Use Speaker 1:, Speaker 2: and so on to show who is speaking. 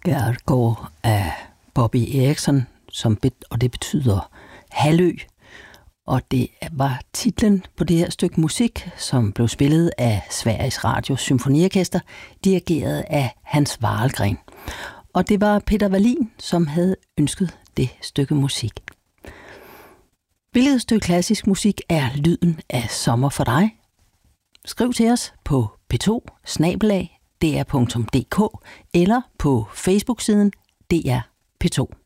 Speaker 1: Gærgård af Bobby Eriksson, og det betyder halvø. Og det var titlen på det her stykke musik, som blev spillet af Sveriges Radio Symfoniorkester, dirigeret af Hans Wahlgren. Og det var Peter Wallin, som havde ønsket det stykke musik. Hvilket stykke klassisk musik er lyden af sommer for dig? Skriv til os på p2@dr.dk eller på Facebook-siden DR P2.